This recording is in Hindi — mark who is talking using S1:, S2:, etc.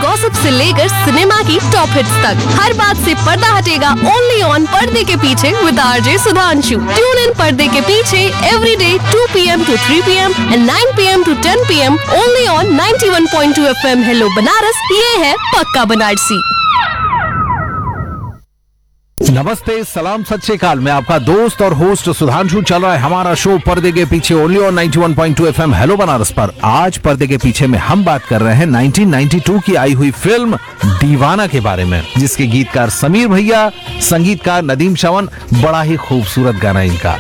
S1: गॉसिप से लेकर सिनेमा की टॉप हिट्स तक, हर बात से पर्दा हटेगा ओनली ऑन पर्दे के पीछे with RJ Sudhanshu. Tune in पर्दे के पीछे every day 2 PM to 3 PM and 9 PM to 10 PM only on 91.2 FM hello Banaras. ये है पक्का बनारसी।
S2: नमस्ते, सलाम, सत श्री अकाल। मैं आपका दोस्त और होस्ट सुधांशु। चल रहा है हमारा शो पर्दे के पीछे only on 91.2 FM hello Banaras पर। आज पर्दे के पीछे में हम बात कर रहे हैं 1992 की आई हुई फिल्म दीवाना के बारे में, जिसके गीतकार समीर भैया, संगीतकार नदीम श्रवण। बड़ा ही खूबसूरत गाना इनका।